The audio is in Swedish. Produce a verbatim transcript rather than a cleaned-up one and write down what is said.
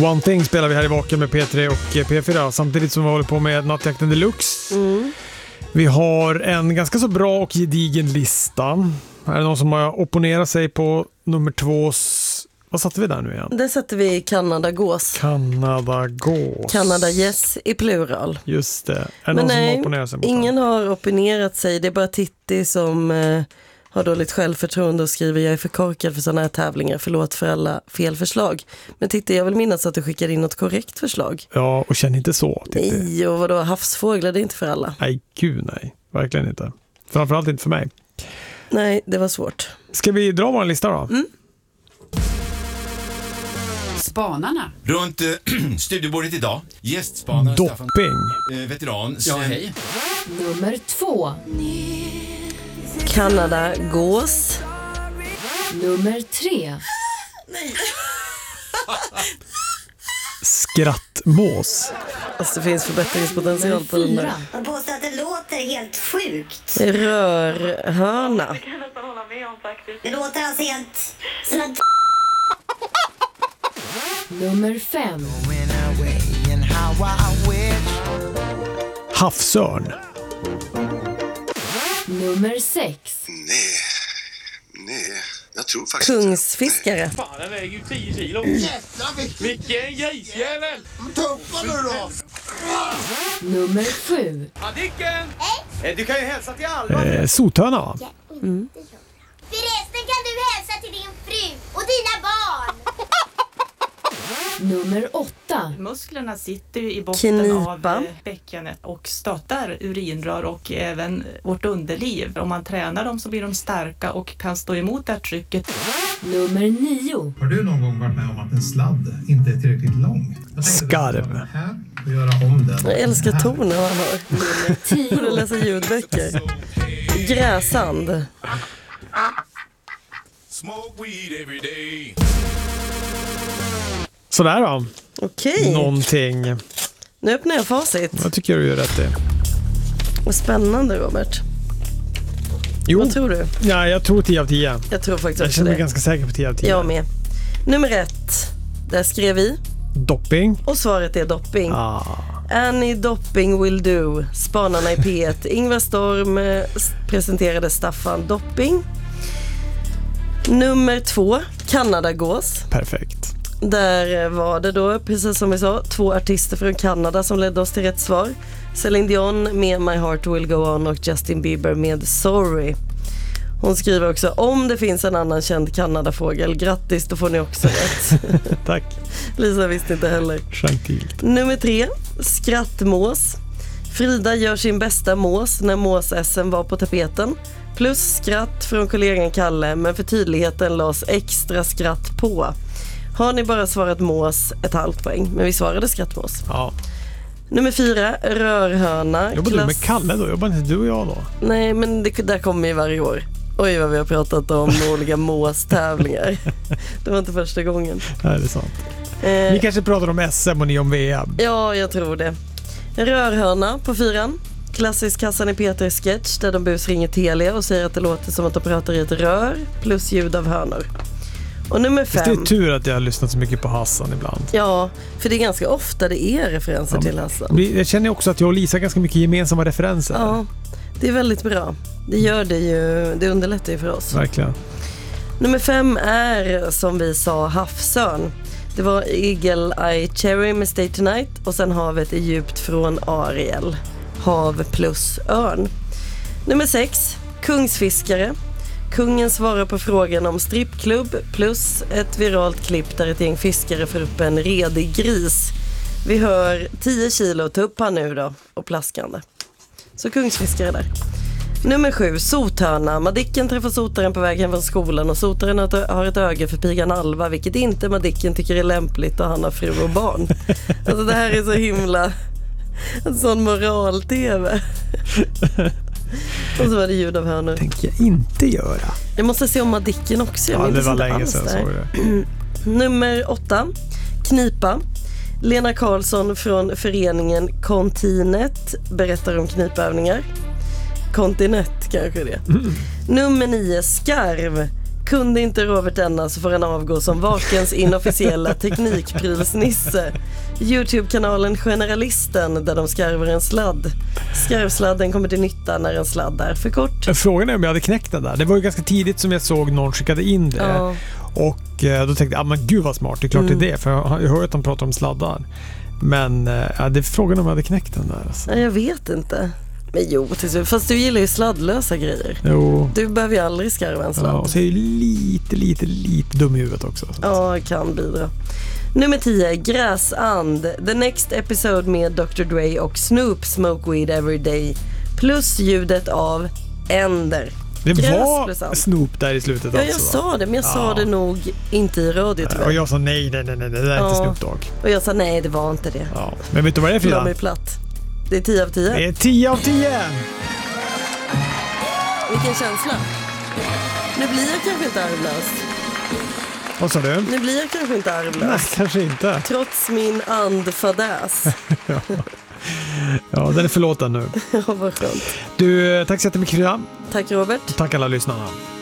One Thing spelar vi här i Vaken med P tre och P fyra samtidigt som vi håller på med Nattjakten Deluxe. Mm. Vi har en ganska så bra och gedigen lista. Är det någon som har opponerat sig på nummer två? Vad satte vi där nu igen? Det sätter vi Kanada gås. Kanada gås. Kanada yes i plural. Just det. Är det Men någon nej, som opponerar sig mot ingen den? har opponerat sig. Det är bara Titti som eh, har dåligt självförtroende och skriver jag är för korkad för sådana här tävlingar. Förlåt för alla fel förslag. Men Titti, jag vill minnas att du skickade in något korrekt förslag. Ja, och känn inte så. Titti. Nej, och vadå? Havsfåglar, det är inte för alla. Nej, gud nej. Verkligen inte. Framförallt inte för mig. Nej, det var svårt. Ska vi dra vår lista då? Mm. Spanarna. Runt äh, studiebordet idag. Gästspanare Staffan, Dopping. äh, veteran. Ja, hej. Nummer två. Kanada gås. Nummer tre. Skrattmås. Alltså det finns förbättringspotential på den där. Fyra. Man påstår att det låter helt sjukt. Rörhörna. Det kan jag nästan hålla med om faktiskt. Det låter alltså helt som en Nummer fem. Havsörn. Nummer sex. Nej, nej, jag tror faktiskt Kungsfiskare. Fan, den väger ju tio kilo. Vilken grisjävel! Tuppa nu då! Nummer sju. Madicken! Eh, Du kan ju hälsa till alla. Eh, sothörna va? Förresten kan du hälsa till din fru och dina barn. Nummer åtta. Musklerna sitter ju i botten Knipa. av eh, bäckenet och stöttar urinrör och även vårt underliv. Om man tränar dem så blir de starka och kan stå emot det här trycket. Nummer nio. Har du någon gång varit med om att en sladd inte är tillräckligt lång? Jag tänkte Skarv. att jag här och göra om den. Jag älskar tonen han har. Nummer tio. Borde läsa ljudböcker. Gräsand. Smoke weed every day. Sådär då. Okej. Någonting. Nu öppnar jag facit. Jag tycker du gör rätt i. Vad spännande, Robert. Jo. Vad tror du? Ja, jag tror tio av tio. Jag tror faktiskt Jag också känner mig det. ganska säker på tio av tio. Jag med. Nummer ett. Där skrev vi. Dopping. Och svaret är dopping. Ah. Any dopping will do. Spanarna i P ett. Ingvar Storm eh, presenterade Staffan Dopping. Nummer två. Kanadagås. Perfekt. Där var det då, precis som vi sa, två artister från Kanada som ledde oss till rätt svar. Celine Dion med My Heart Will Go On och Justin Bieber med Sorry. Hon skriver också, om det finns en annan känd Kanadafågel, grattis, då får ni också rätt. Tack. Lisa visste inte heller. Gentilt. Nummer tre, skrattmås. Frida gör sin bästa mås när mås-S M var på tapeten. Plus skratt från kollegan Kalle, men för tydligheten lades extra skratt på. Har ni bara svarat mås, ett halvt poäng. Men vi svarade skrattmås. Ja. Nummer fyra, rörhörna. Jobbar Klass... du med Kalle då? Jobbar inte du och jag då? Nej, men det där kommer ju varje år. Oj, vad vi har pratat om olika måstävlingar. Det var inte första gången. Nej, det är sant. Eh, Ni kanske pratar om S M och ni om V M. ja, jag tror det. Rörhörna på fyran. Klassisk Kassan i Peter sketch där de busringer Telia och säger att det låter som att de pratar i ett rör plus ljud av hörnor. Och nummer Fast det fem. är tur att jag har lyssnat så mycket på Hassan ibland. Ja, för det är ganska ofta det är referenser Ja, till Hassan. Jag känner också att jag och Lisa har ganska mycket gemensamma referenser. Ja, det är väldigt bra. Det gör det ju, det underlättar ju för oss. Verkligen. Nummer fem är, som vi sa, havsörn. Det var Eagle Eye Cherry med Stay Tonight och sen havet är djupt från Ariel. Hav plus örn. Nummer sex, kungsfiskare. Kungen svarar på frågan om strippklubb plus ett viralt klipp där ett gäng fiskare får upp en redig gris. Vi hör tio kilo tupp här nu då och plaskande. Så kungsfiskare där. Nummer sju, sothörna. Madicken träffar sotaren på väg hem från skolan och sotaren har ett öga för pigan Alva, vilket inte Madicken tycker är lämpligt och han har fru och barn. Alltså det här är så himla en sån moral-tv. Och så var det ljud av hörnor. Tänker jag inte göra. Jag måste se om Madicken också. Jag Ja, minns det var inte länge alls sedan där. såg det. Nummer åtta, knipa. Lena Karlsson från föreningen Kontinet berättar om knipövningar. Kontinet kanske det. Mm. Nummer nio, skarv. kunde inte Robert denna så får han avgå som Vakens inofficiella teknikprylsnisse. YouTube-kanalen Generalisten där de skarvar en sladd. Skarvsladden kommer till nytta när en sladd är för kort. Frågan är om jag hade knäckt den där. Det var ju ganska tidigt som jag såg någon skickade in det. Ja. Och eh, då tänkte jag, ah, men gud vad smart, det är klart Mm. det är det. För jag, jag hör att de pratar om sladdar. Men eh, ja, det är frågan om jag hade knäckt den där. Alltså. Nej, jag vet inte. Men jo, till slut. Fast du gillar ju sladdlösa grejer. Jo. Du behöver ju aldrig skarva en sladd. Ja, och så är jag lite, lite, lite dum i huvudet också. Så. Ja, kan bidra. Nummer tio, Gräsand. The Next Episode med doktor Dre och Snoop, Smoke Weed Every Day. Plus ljudet av änder. Det Gräs var plus and. Snoop där i slutet Ja, alltså. jag sa det, men jag Ja. sa det nog inte i radio tyvärr. Och jag sa nej, nej, nej, nej, det där är Ja. inte Snoop Dogg. Och jag sa nej, det var inte det. Ja. Men vet du vad det är, La Frida? mig platt. Det är tio av tio. Det är tio av tio! Vilken känsla. Nu blir jag kanske inte arvlös. Vad sa du? Nu blir jag kanske inte Nej, arvlös. kanske inte. Trots min andfadäs. Ja, den är förlåten nu. Ja, vad skönt. Du, tack så jättemycket Frida. Tack Robert. Tack alla lyssnarna.